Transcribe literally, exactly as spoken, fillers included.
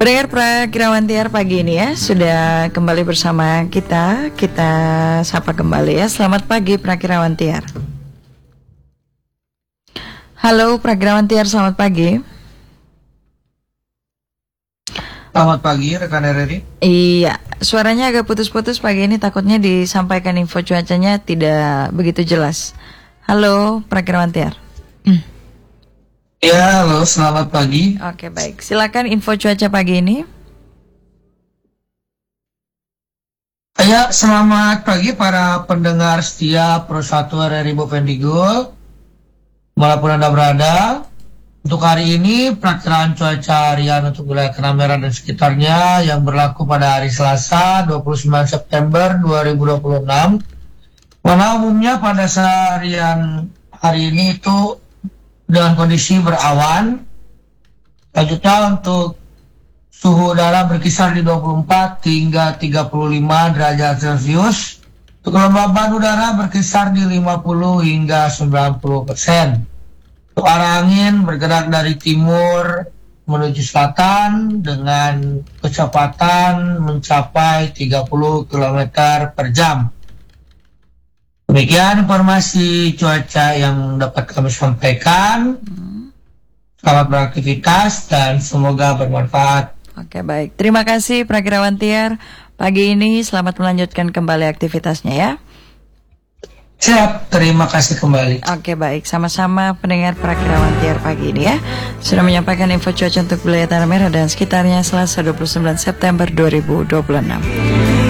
Pendengar Prakirawan Tiar pagi ini ya sudah kembali bersama kita. Kita sapa kembali ya. Selamat pagi Prakirawan Tiar. Halo Prakirawan Tiar, selamat pagi. Selamat pagi rekan R R I. Iya, suaranya agak putus-putus pagi ini, takutnya disampaikan info cuacanya tidak begitu jelas. Halo Prakirawan Tiar. Ya, halo, selamat pagi. Oke, baik. Silakan info cuaca pagi ini. Ya, selamat pagi para pendengar setia Pro satu R R I Bovendigul. Walaupun Anda berada, untuk hari ini perakiraan cuaca harian untuk wilayah Kenameran dan sekitarnya yang berlaku pada hari Selasa dua puluh sembilan September dua ribu dua puluh enam. Mana umumnya pada seharian hari ini itu dengan kondisi berawan. Selanjutnya untuk suhu udara berkisar di dua puluh empat hingga tiga puluh lima derajat Celcius. Untuk kelembaban udara berkisar di lima puluh hingga sembilan puluh persen. Untuk arah angin bergerak dari timur menuju selatan dengan kecepatan mencapai tiga puluh kilometer per jam. Demikian informasi cuaca yang dapat kami sampaikan. Selamat beraktivitas dan semoga bermanfaat. Oke, baik. Terima kasih Prakirawan Tiar. Pagi ini selamat melanjutkan kembali aktivitasnya ya. Siap, terima kasih kembali. Oke, baik. Sama-sama pendengar Prakirawan Tiar pagi ini ya. Sudah menyampaikan info cuaca untuk wilayah Tanah Merah dan sekitarnya Selasa dua puluh sembilan September dua ribu dua puluh enam.